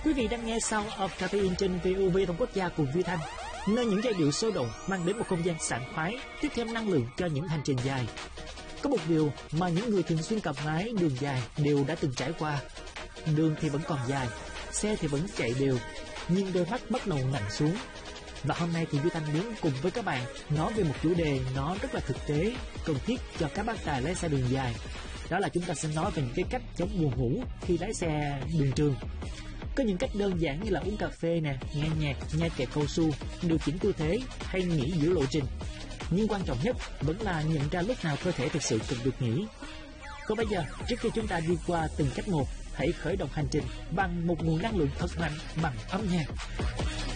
Quý vị đang nghe Sound of Caffeine trên VOV Trong Quốc gia cùng Duy Thanh, nơi những giai điệu sôi động mang đến một không gian sảng khoái, tiếp thêm năng lượng cho những hành trình dài. Có một điều mà những người thường xuyên cầm lái đường dài đều đã từng trải qua. Đường thì vẫn còn dài, xe thì vẫn chạy đều, nhưng đôi mắt bắt đầu nặng xuống. Và hôm nay thì Duy Thanh muốn cùng với các bạn nói về một chủ đề nó rất là thực tế, cần thiết cho các bác tài lái xe đường dài. Đó là chúng ta sẽ nói về những cái cách chống buồn ngủ khi lái xe đường trường. Có những cách đơn giản như là uống cà phê nè, nghe nhạc, nhai kẹo cao su, điều chỉnh tư thế hay nghỉ giữa lộ trình. Nhưng quan trọng nhất vẫn là nhận ra lúc nào cơ thể thực sự cần được nghỉ. Còn bây giờ, trước khi chúng ta đi qua từng cách một, hãy khởi động hành trình bằng một nguồn năng lượng thật mạnh bằng âm nhạc.